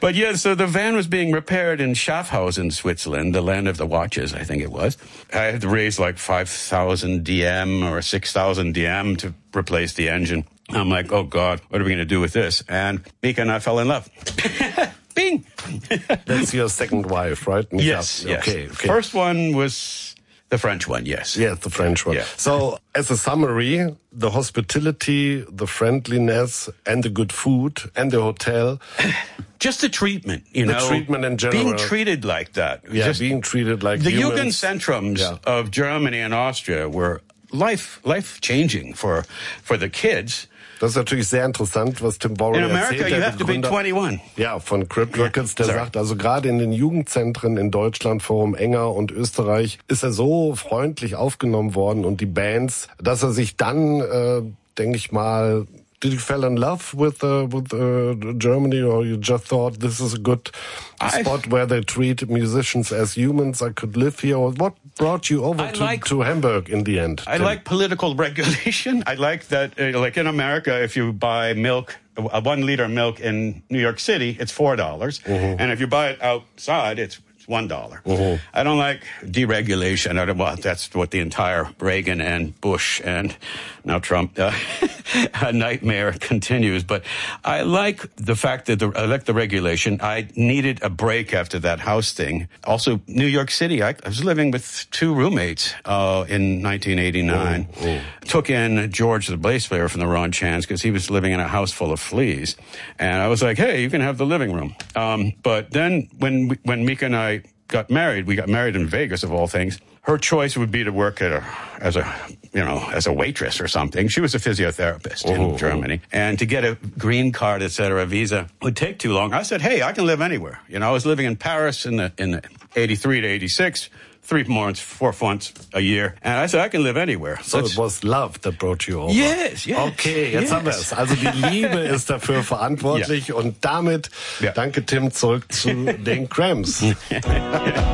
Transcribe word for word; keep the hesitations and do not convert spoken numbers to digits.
But yeah, so the van was being repaired in Schaffhausen, Switzerland, the land of the watches, I think it was. I had to raise like five thousand D M or six thousand D M to replace the engine. I'm like, oh God, what are we going to do with this? And Mika and I fell in love. Bing! That's your second wife, right? Mika? Yes, yes. Okay, okay. First one was the French one, yes. Yes, the French one. Yeah. So, as a summary, the hospitality, the friendliness, and the good food, and the hotel. Just the treatment, you the know. The treatment in general. Being treated like that. Yeah, Just being treated like the humans. Jugendzentrums yeah. of Germany and Austria were life life changing for for the kids. Das ist natürlich sehr interessant, was Tim Borrow erzählt. In America, you have to be twenty-one. Ja, von Crypt Records, der Sorry. sagt, also gerade in den Jugendzentren in Deutschland, Forum Enger und Österreich, ist er so freundlich aufgenommen worden und die Bands, dass er sich dann, äh, denke ich mal, did you fall in love with uh, with uh, Germany, or you just thought this is a good spot where they treat musicians as humans? I could live here. Or what brought you over to, like, to Hamburg in the end? I Tim? like political regulation. I like that, uh, like in America, if you buy milk, a one liter milk in New York City, it's four dollars, mm-hmm. and if you buy it outside, it's one dollar. Mm-hmm. I don't like deregulation. I don't want, that's what the entire Reagan and Bush and now Trump uh, nightmare continues. But I like the fact that the, I like the regulation. I needed a break after that house thing. Also, New York City. I, I was living with two roommates uh, in nineteen eighty-nine. Mm, mm. Took in George, the bass player from the Ron Chans, because he was living in a house full of fleas. And I was like, hey, you can have the living room. Um, but then when we, when Mika and I got married, we got married in Vegas, of all things. Her choice would be to work at a, as a, you know, as a waitress or something. She was a physiotherapist in oh, Germany. And to get a green card, et cetera, visa would take too long. I said, hey, I can live anywhere. You know, I was living in Paris in the, in the eighty-three to eighty-six. Three months, four months a year. And I said, I can live anywhere. So Let's, it was love that brought you over. Yes, yes. Okay, jetzt yes. haben wir es. Also die Liebe ist dafür verantwortlich. Ja. Und damit, ja. danke Tim, zurück zu den Cramps.